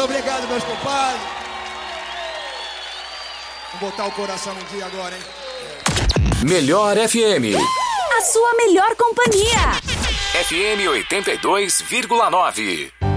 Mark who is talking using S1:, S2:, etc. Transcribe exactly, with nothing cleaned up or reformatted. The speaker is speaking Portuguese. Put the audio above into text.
S1: Muito obrigado, meus compadres. Vou botar o coração no dia agora, hein?
S2: Melhor F M.
S3: A sua melhor companhia.
S2: F M oitenta e dois vírgula nove.